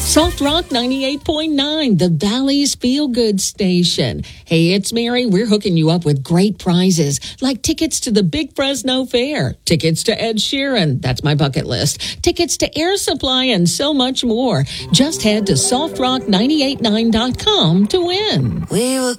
Soft Rock 98.9, the Valley's Feel Good station. Hey, it's Mary. We're hooking you up with great prizes like tickets to the Big Fresno Fair, tickets to Ed Sheeran, that's my bucket list, tickets to Air Supply, and so much more. Just head to softrock989.com to win. We were